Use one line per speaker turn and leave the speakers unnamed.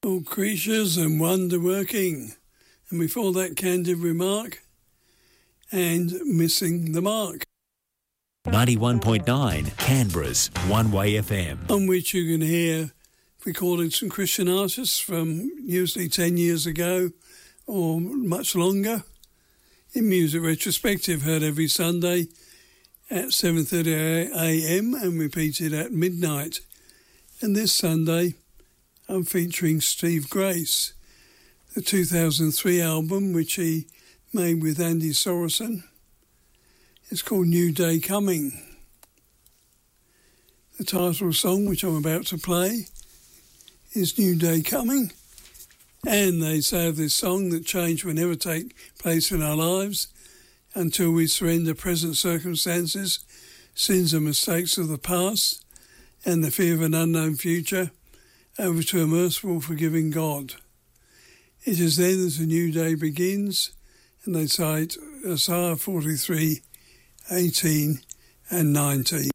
All creatures and wonder working. And before that, Candid Remark and Missing the Mark.
91.9 Canberra's One Way FM.
On which you can hear recordings from Christian artists from usually 10 years ago or much longer. In Music Retrospective, heard every Sunday at 7:30am and repeated at midnight. And this Sunday, I'm featuring Steve Grace, the 2003 album which he made with Andy Sorensen. It's called New Day Coming. The title song, which I'm about to play, is New Day Coming. And they say of this song that change will never take place in our lives until we surrender present circumstances, sins and mistakes of the past, and the fear of an unknown future over to a merciful, forgiving God. It is then that a new day begins, and they cite Isaiah 43:18 and 19.